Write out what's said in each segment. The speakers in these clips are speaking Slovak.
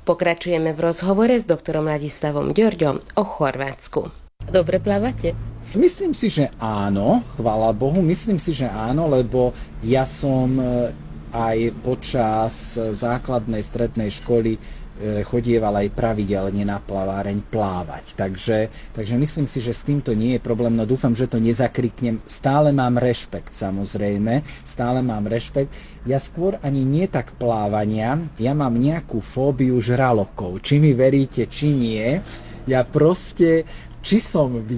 Pokračujeme v rozhovore s doktorom Ladislavom Ďorďom o Chorvátsku. Dobre plávate? Myslím si, že áno, chvála Bohu. Myslím si, že áno, lebo ja som aj počas základnej strednej školy chodieval aj pravidelne na plaváreň plávať. Takže myslím si, že s týmto nie je problém. No dúfam, že to nezakriknem. Stále mám rešpekt, samozrejme. Stále mám rešpekt. Ja skôr ani nie tak plávania. Ja mám nejakú fóbiu žralokov. Či mi veríte, či nie. Ja proste, či som v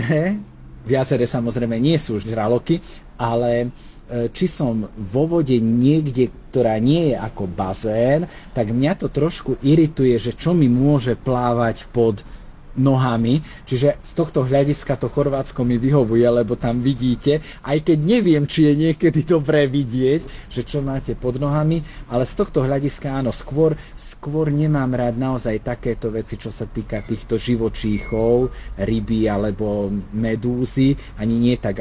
jazere samozrejme nie sú žraloky, ale či som vo vode niekde, ktorá nie je ako bazén, tak mňa to trošku irituje, že čo mi môže plávať pod nohami. Čiže z tohto hľadiska to Chorvátsko mi vyhovuje, lebo tam vidíte, aj keď neviem, či je niekedy dobré vidieť, že čo máte pod nohami, ale z tohto hľadiska áno, skôr nemám rád naozaj takéto veci, čo sa týka týchto živočíchov, ryby alebo medúzy, ani nie tak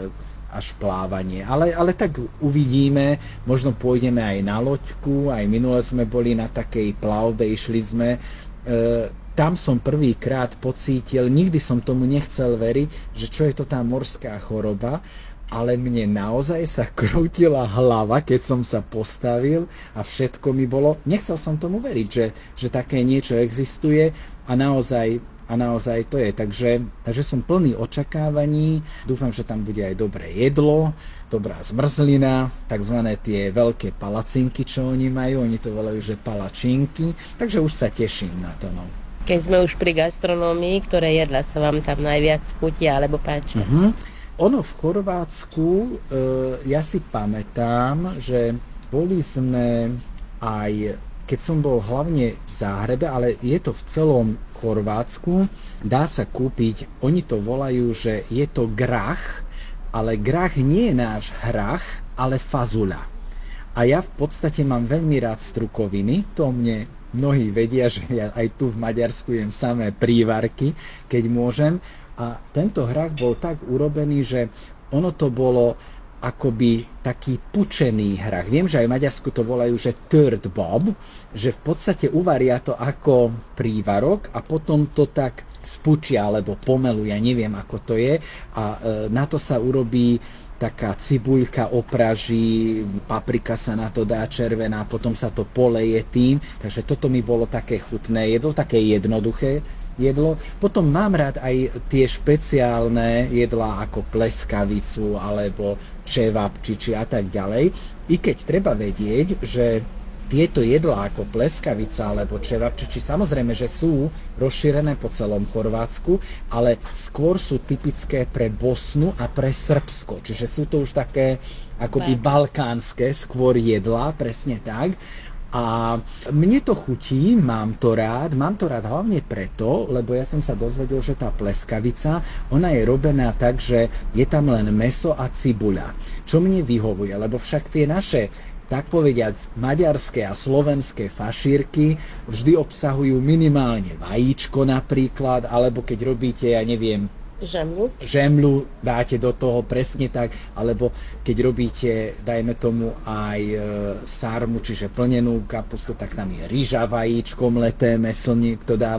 až plávanie. Ale tak uvidíme, možno pôjdeme aj na loďku, aj minule sme boli na takej plavbe, išli sme, tam som prvýkrát pocítil, nikdy som tomu nechcel veriť, že čo je to tá morská choroba, ale mne naozaj sa krútila hlava, keď som sa postavil a všetko mi bolo, nechcel som tomu veriť, že také niečo existuje a naozaj to je. Takže som plný očakávaní. Dúfam, že tam bude aj dobré jedlo, dobrá zmrzlina, takzvané tie veľké palacinky, čo oni majú. Oni to volajú, že palačinky. Takže už sa teším na to. No. Keď sme už pri gastronómii, ktoré jedla sa vám tam najviac chutia alebo páčia? Ono v Chorvátsku, ja si pamätám, že boli sme aj, keď som bol hlavne v Záhrebe, ale je to v celom Chorvátsku, dá sa kúpiť, oni to volajú, že je to grach, ale grach nie je náš hrach, ale fazuľa. A ja v podstate mám veľmi rád strukoviny, to mne mnohí vedia, že ja aj tu v Maďarsku jem samé prívarky, keď môžem. A tento hrach bol tak urobený, že ono to bolo akoby taký pučený hrach. Viem, že aj v Maďarsku to volajú, že third bob, že v podstate uvaria to ako prívarok a potom to tak spučia alebo pomelú, ja neviem ako to je a na to sa urobí taká cibuľka opraží, paprika sa na to dá červená, potom sa to poleje tým, takže toto mi bolo také chutné jedlo, také jednoduché jedlo. Potom mám rád aj tie špeciálne jedlá ako pleskavicu alebo čevapčiči a tak ďalej. I keď treba vedieť, že tieto jedlá ako pleskavica alebo čevapčiči samozrejme, že sú rozšírené po celom Chorvátsku, ale skôr sú typické pre Bosnu a pre Srbsko. Čiže sú to už také akoby balkánske skôr jedlá, presne tak. A mne to chutí, mám to rád hlavne preto, lebo ja som sa dozvedel, že tá pleskavica, ona je robená tak, že je tam len mäso a cibuľa, čo mne vyhovuje, lebo však tie naše, tak povediac, maďarské a slovenské fašírky vždy obsahujú minimálne vajíčko napríklad, alebo keď robíte, ja neviem, žemľu dáte do toho presne tak, alebo keď robíte, dajme tomu aj sarmu, čiže plnenú kapustu, tak tam je ryža, vajíčko, mleté mäso, niekto dá